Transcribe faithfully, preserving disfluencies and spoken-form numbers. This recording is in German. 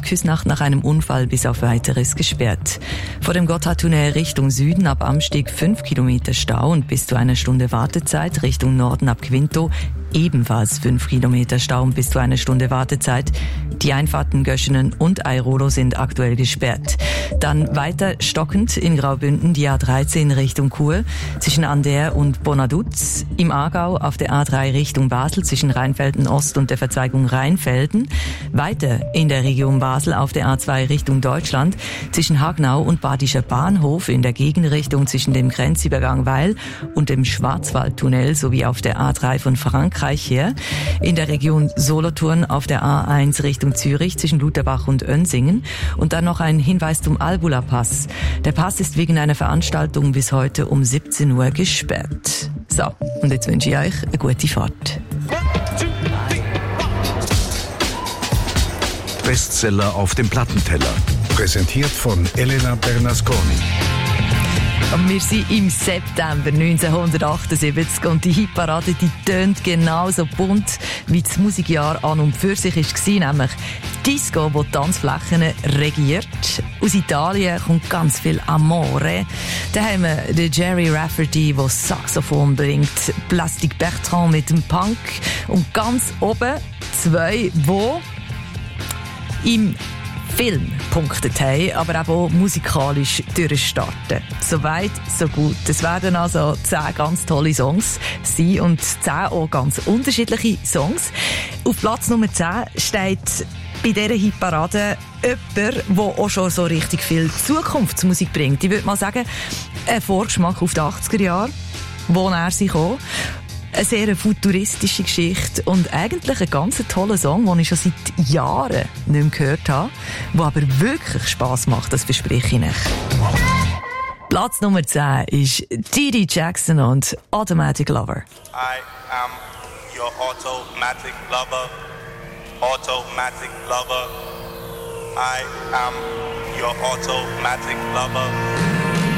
Küsnacht nach einem Unfall bis auf Weiteres gesperrt. Vor dem Gotthardtunnel Richtung Süden ab Amsteg fünf Kilometer Stau und bis zu einer Stunde Wartezeit. Richtung Norden ab Quinto ebenfalls fünf Kilometer Stau und bis zu einer Stunde Wartezeit. Die Einfahrten Göschenen und Airolo sind aktuell gesperrt. Dann weiter stockend in Graubünden die A dreizehn Richtung Chur zwischen Ander und Bonaduz. Im Aargau auf der A drei Richtung Basel zwischen Rheinfelden Ost und der Verzweigung Rheinfelden. Weiter in der Region Basel auf der A zwei Richtung Deutschland zwischen Hagnau und Badischer Bahnhof in der Gegenrichtung zwischen dem Grenzübergang Weil und dem Schwarzwaldtunnel sowie auf der A drei von Frankreich her. In der Region Solothurn auf der A eins Richtung Zürich zwischen Lutherbach und Önsingen. Und dann noch ein Hinweis zum Albula-Pass. Der Pass ist wegen einer Veranstaltung bis heute um siebzehn Uhr gesperrt. So, und jetzt wünsche ich euch eine gute Fahrt. Bestseller auf dem Plattenteller. Präsentiert von Elena Bernasconi. Wir sind im September neunzehnhundertachtundsiebzig und die Hitparade, die tönt genauso bunt, wie das Musikjahr an und für sich war, nämlich Disco, das Tanzflächen regiert. Aus Italien kommt ganz viel Amore. Dann haben wir den Jerry Rafferty, der Saxophon bringt, Plastic Bertrand mit dem Punk und ganz oben zwei, die im Film punktet haben, aber eben auch musikalisch durchstarten. So weit, so gut. Es werden also zehn ganz tolle Songs sein und zehn auch ganz unterschiedliche Songs. Auf Platz Nummer zehn steht bei dieser Hitparade jemand, der auch schon so richtig viel Zukunftsmusik bringt. Ich würde mal sagen, ein Vorgeschmack auf die achtziger Jahre, wo er sich kam. Eine sehr futuristische Geschichte und eigentlich ein ganz toller Song, den ich schon seit Jahren nicht mehr gehört habe, der aber wirklich Spass macht, das verspreche ich nicht. Platz Nummer zehn ist T D Jackson und Automatic Lover. I am your automatic lover, automatic lover. I am your automatic lover.